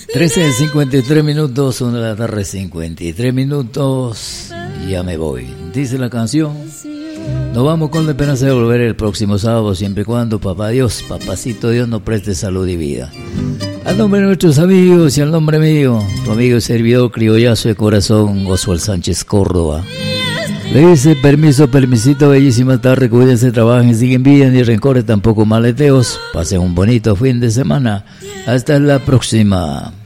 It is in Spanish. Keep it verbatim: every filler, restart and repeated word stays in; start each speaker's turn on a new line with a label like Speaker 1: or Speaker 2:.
Speaker 1: trece cincuenta y tres minutos, una de la tarde, cincuenta y tres minutos. Ya me voy, dice la canción. Nos vamos con la esperanza de volver el próximo sábado, siempre y cuando papá Dios, papacito Dios, nos preste salud y vida. Al nombre de nuestros amigos y al nombre mío, tu amigo y servidor criollazo de corazón, Oswald Sánchez Córdoba. Le dice permiso, permisito, bellísima tarde, cuídense, trabajen, siguen bien, ni rencores, tampoco maleteos. Pasen un bonito fin de semana. Hasta la próxima.